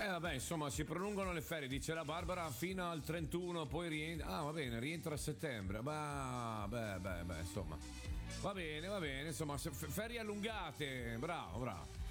Vabbè, insomma, si prolungano le ferie, dice la Barbara, fino al 31, poi rientra. Ah, va bene, rientra a settembre. Beh, insomma. Va bene, insomma, ferie allungate. Bravo.